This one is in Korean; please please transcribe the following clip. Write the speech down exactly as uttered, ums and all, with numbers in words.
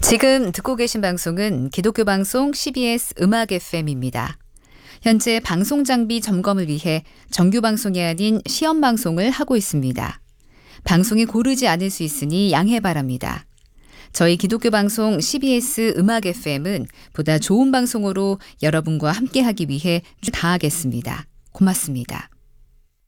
지금 듣고 계신 방송은 기독교 방송 씨비에스 음악 에프엠입니다. 현재 방송 장비 점검을 위해 정규 방송이 아닌 시험 방송을 하고 있습니다. 방송이 고르지 않을 수 있으니 양해 바랍니다. 저희 기독교 방송 씨비에스 음악 에프엠은 보다 좋은 방송으로 여러분과 함께하기 위해 다하겠습니다. 고맙습니다.